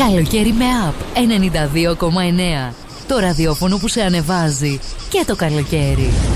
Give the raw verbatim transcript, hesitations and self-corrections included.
Καλοκαίρι με Up ενενήντα δύο κόμμα εννέα. Το ραδιόφωνο που σε ανεβάζει και το καλοκαίρι.